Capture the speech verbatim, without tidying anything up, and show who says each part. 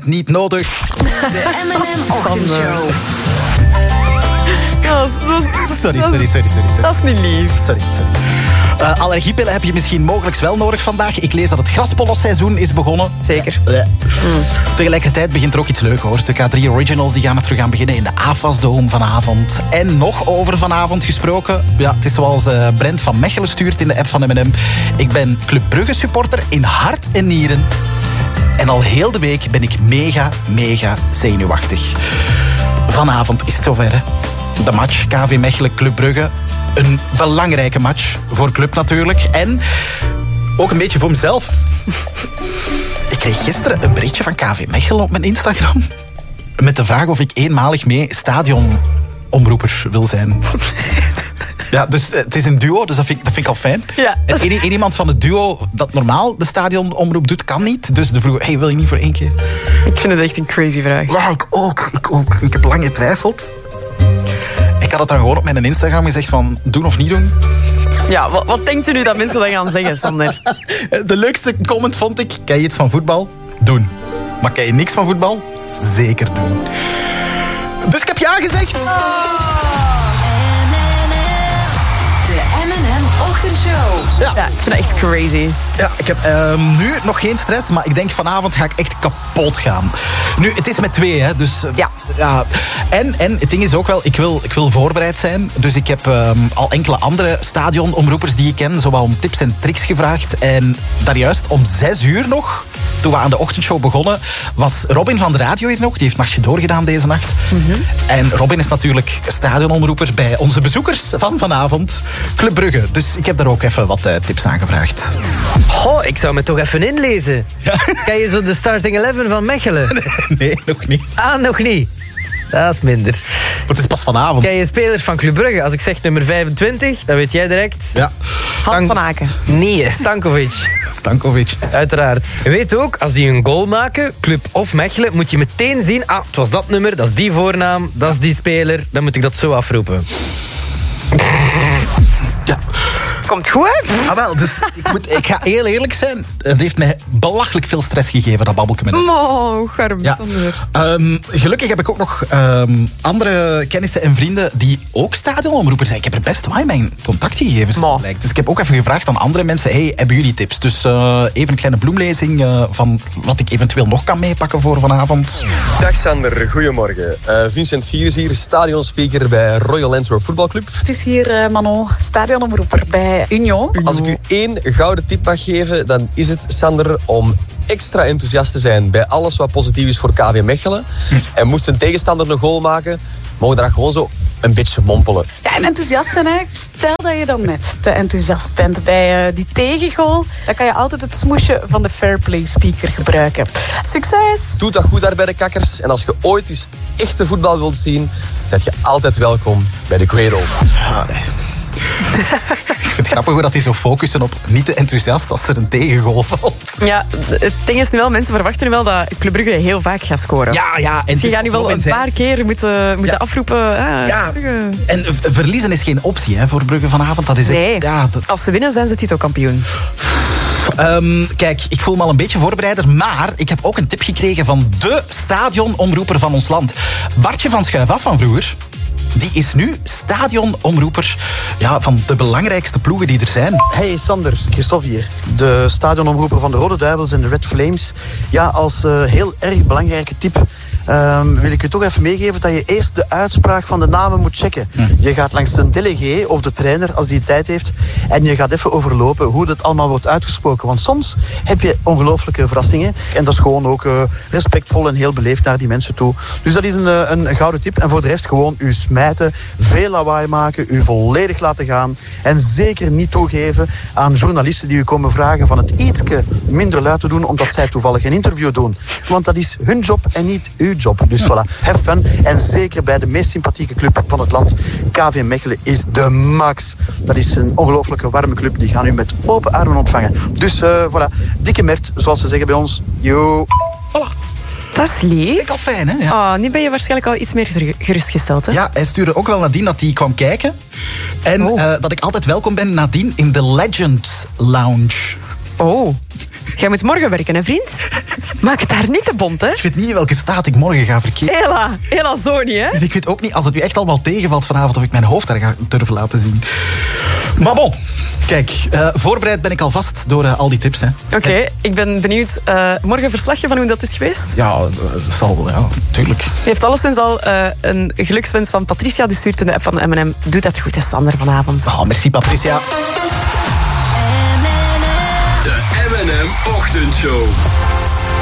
Speaker 1: niet nodig.
Speaker 2: De M en M Ochtendshow.
Speaker 3: Dat is, dat is,
Speaker 1: Sorry,
Speaker 3: dat is-
Speaker 1: sorry, sorry, sorry. sorry.
Speaker 3: Dat is niet lief.
Speaker 1: Sorry, sorry. Uh, allergiepillen heb je misschien mogelijk wel nodig vandaag. Ik lees dat het graspollenseizoen is begonnen.
Speaker 3: Zeker.
Speaker 1: Uh, Tegelijkertijd begint er ook iets leuks, hoor. De K drie Originals die gaan het terug aan beginnen in de A F A S-dome vanavond. En nog over vanavond gesproken. Ja, het is zoals uh, Brent van Mechelen stuurt in de app van M en M. Ik ben Club Brugge supporter in hart en nieren. En al heel de week ben ik mega, mega zenuwachtig. Vanavond is het zover, hè. De match K V Mechelen Club Brugge. Een belangrijke match voor club natuurlijk. En ook een beetje voor mezelf. Ik kreeg gisteren een berichtje van K V Mechelen op mijn Instagram. Met de vraag of ik eenmalig mee stadionomroeper wil zijn. Ja, dus het is een duo, dus dat vind ik, dat vind ik al fijn.
Speaker 3: Ja.
Speaker 1: En één, één iemand van het duo dat normaal de stadionomroep doet, kan niet. Dus de vroeg, hey, wil je niet voor één keer?
Speaker 3: Ik vind het echt een crazy vraag.
Speaker 1: Ja, ik ook. Ik ook. Ik heb lang getwijfeld. Ik had het dan gewoon op mijn Instagram gezegd van doen of niet doen.
Speaker 3: Ja, wat, wat denkt u nu dat mensen dan gaan zeggen, Sander?
Speaker 1: De leukste comment vond ik, ken je iets van voetbal? Doen. Maar ken je niks van voetbal? Zeker doen. Dus ik heb ja gezegd.
Speaker 2: De M en M Ochtendshow.
Speaker 1: Ja.
Speaker 3: Ja, ik vind het echt crazy.
Speaker 1: Ja, ik heb ehm, nu nog geen stress, maar ik denk vanavond ga ik echt kapot gaan. Nu, het is met twee, hè, dus... eh,
Speaker 3: Ja.
Speaker 1: ja. En, en het ding is ook wel, ik wil, ik wil voorbereid zijn. Dus ik heb ehm, al enkele andere stadionomroepers die ik ken, zowel om tips en tricks gevraagd. En daarjuist om zes uur nog, toen we aan de ochtendshow begonnen, was Robin van de radio hier nog. Die heeft nachtje doorgedaan deze nacht. Mm-hmm. En Robin is natuurlijk stadionomroeper bij onze bezoekers van vanavond, Club Brugge. Dus ik heb daar ook even wat uh, tips aan gevraagd.
Speaker 4: Goh, ik zou me toch even inlezen.
Speaker 1: Ja.
Speaker 4: Ken je zo de starting eleven van Mechelen?
Speaker 1: Nee, nog niet.
Speaker 4: Ah, nog niet. Dat is minder.
Speaker 1: Het is pas vanavond.
Speaker 4: Ken je spelers van Club Brugge? Als ik zeg nummer vijfentwintig, dan weet jij direct.
Speaker 1: Ja,
Speaker 3: Hans van Aken.
Speaker 4: Nee, Stankovic.
Speaker 1: Stankovic.
Speaker 4: Uiteraard. Je weet ook, als die een goal maken, Club of Mechelen, moet je meteen zien, ah, het was dat nummer, dat is die voornaam, dat is die speler, dan moet ik dat zo afroepen.
Speaker 1: Ja.
Speaker 3: Komt goed, hè?
Speaker 1: Ah, wel, dus ik, moet, ik ga heel eerlijk zijn. Het heeft mij belachelijk veel stress gegeven, dat babbelke met hem.
Speaker 3: Oh, garm,
Speaker 1: Ja.
Speaker 3: Sander.
Speaker 1: Ehm, gelukkig heb ik ook nog ehm, andere kennissen en vrienden die ook stadionomroeper zijn. Ik heb er best wel in mijn contactgegevens
Speaker 3: Ma.
Speaker 1: blijkt. Dus ik heb ook even gevraagd aan andere mensen, hey, hebben jullie tips? Dus uh, even een kleine bloemlezing uh, van wat ik eventueel nog kan meepakken voor vanavond.
Speaker 5: Dag Sander, goedemorgen. Uh, Vincent Vieres hier, stadionspeaker bij Royal Antwerp Voetbalclub.
Speaker 6: Het is hier uh, Manon, stadionomroeper bij Union.
Speaker 5: Als ik u één gouden tip mag geven, dan is het, Sander, om extra enthousiast te zijn bij alles wat positief is voor K V Mechelen. En moest een tegenstander een goal maken, mogen we daar gewoon zo een beetje mompelen.
Speaker 6: Ja, en enthousiast zijn, hè. Stel dat je dan net te enthousiast bent bij uh, die tegengoal, dan kan je altijd het smoesje van de Fairplay speaker gebruiken. Succes!
Speaker 5: Doe dat goed daar bij de kakkers. En als je ooit eens echte voetbal wilt zien, zet je altijd welkom bij de Great Old.
Speaker 1: Ja, nee. Ik vind het grappig hoe dat die zo focussen op niet te enthousiast als er een tegengoal valt.
Speaker 3: Ja, het ding is nu wel, mensen verwachten nu wel dat Club Brugge heel vaak gaat scoren.
Speaker 1: Ja, ja. En
Speaker 3: Dus je
Speaker 1: het
Speaker 3: gaat
Speaker 1: is
Speaker 3: nu wel
Speaker 1: zo
Speaker 3: een
Speaker 1: in zijn-
Speaker 3: paar keer moeten, moeten
Speaker 1: Ja.
Speaker 3: afroepen. Ah,
Speaker 1: Ja,
Speaker 3: Brugge.
Speaker 1: en v- verliezen is geen optie hè, voor Brugge vanavond. Dat is echt,
Speaker 3: Nee,
Speaker 1: ja, dat,
Speaker 3: als ze winnen zijn ze titelkampioen.
Speaker 1: Um, kijk, ik voel me al een beetje voorbereider, maar ik heb ook een tip gekregen van de stadionomroeper van ons land. Bartje van Schuif af van vroeger. Die is nu stadionomroeper ja, van de belangrijkste ploegen die er zijn.
Speaker 7: Hey Sander, Christophe hier. De stadionomroeper van de Rode Duivels en de Red Flames. Ja, als uh, heel erg belangrijke tip um, wil ik u toch even meegeven dat je eerst de uitspraak van de namen moet checken. Hm. Je gaat langs de delegé of de trainer als die tijd heeft en je gaat even overlopen hoe dat allemaal wordt uitgesproken. Want soms heb je ongelooflijke verrassingen en dat is gewoon ook uh, respectvol en heel beleefd naar die mensen toe. Dus dat is een, uh, een gouden tip. En voor de rest gewoon u smijten, veel lawaai maken, u volledig laten gaan en zeker niet toegeven aan journalisten die u komen vragen van het ietske minder luid te doen omdat zij toevallig een interview doen. Want dat is hun job en niet uw job. Dus voilà, have fun. En zeker bij de meest sympathieke club van het land, K V Mechelen, is de max. Dat is een ongelooflijke warme club. Die gaan u met open armen ontvangen. Dus uh, voilà, dikke mert, zoals ze zeggen bij ons. Yo.
Speaker 1: Voilà.
Speaker 3: Dat is lief.
Speaker 1: Vind ik al fijn, hè? Ja.
Speaker 3: Oh, nu ben je waarschijnlijk al iets meer gerustgesteld, hè?
Speaker 1: Ja, hij stuurde ook wel nadien dat hij kwam kijken. En
Speaker 3: Oh.
Speaker 1: uh, dat ik altijd welkom ben nadien in de Legends Lounge.
Speaker 3: Oh, jij moet morgen werken, hè, vriend? Maak het daar niet te bont, hè?
Speaker 1: Ik weet niet in welke staat ik morgen ga verkeren.
Speaker 3: Hela, hela zo niet, hè?
Speaker 1: En ik weet ook niet, als het nu echt allemaal tegenvalt vanavond, of ik mijn hoofd daar ga durven laten zien. Maar bon, kijk, uh, voorbereid ben ik alvast door uh, al die tips.
Speaker 3: Oké, okay, ik ben benieuwd. Uh, morgen een verslagje van hoe dat is geweest?
Speaker 1: Ja, dat zal, ja, tuurlijk.
Speaker 3: Je heeft alleszins al uh, een gelukswens van Patricia, die stuurt in de app van de M en M. Doe dat goed, hè, Sander, vanavond.
Speaker 1: Oh, merci, Patricia.
Speaker 8: De M en M Ochtendshow.